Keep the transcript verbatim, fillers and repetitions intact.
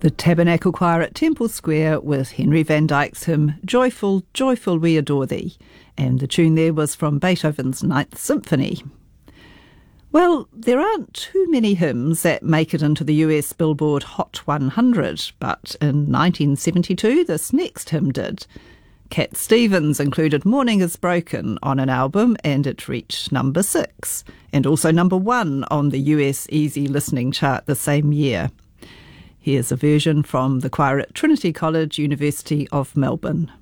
The Tabernacle Choir at Temple Square with Henry van Dyke's hymn Joyful, Joyful We Adore Thee, and the tune there was from Beethoven's Ninth Symphony. Well, there aren't too many hymns that make it into the U S Billboard Hot one hundred, but in nineteen seventy-two this next hymn did. Cat Stevens included Morning is Broken on an album and it reached number six, and also number one on the U S Easy Listening chart the same year. Here's a version from the choir at Trinity College, University of Melbourne.